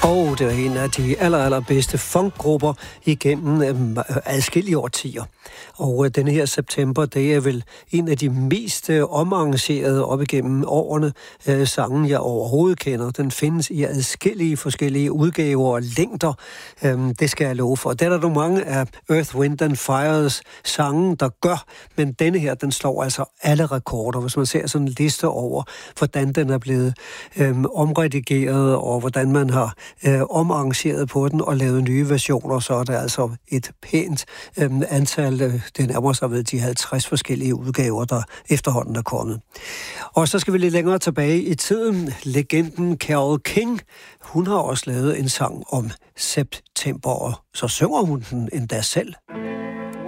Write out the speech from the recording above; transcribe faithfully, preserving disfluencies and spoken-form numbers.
Og det er en af de aller, allerbedste funkgrupper igennem øh, adskillige årtier. Og øh, denne her september, det er vel en af de mest øh, omarrangerede op igennem årene øh, sange, jeg overhovedet kender. Den findes i adskillige forskellige udgaver og længder. Øh, det skal jeg love for. Det er der nogle mange af Earth, Wind and Fires sange, der gør. Men denne her, den slår altså alle rekorder. Hvis man ser sådan en liste over, hvordan den er blevet øh, omredigeret, og hvordan man har øh, omarrangeret på den og lavet nye versioner, så er der altså et pænt øh, antal, øh, det nærmer sig ved de halvtreds forskellige udgaver, der efterhånden er kommet. Og så skal vi lidt længere tilbage i tiden. Legenden Carole King, hun har også lavet en sang om september, og så synger hun den endda selv.